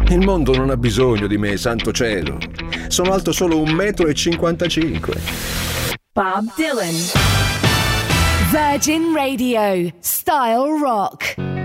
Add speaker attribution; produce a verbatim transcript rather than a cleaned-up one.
Speaker 1: Il mondo non ha bisogno di me, santo cielo. Sono alto solo un metro e cinquantacinque.
Speaker 2: Bob Dylan. Virgin Radio. Style Rock.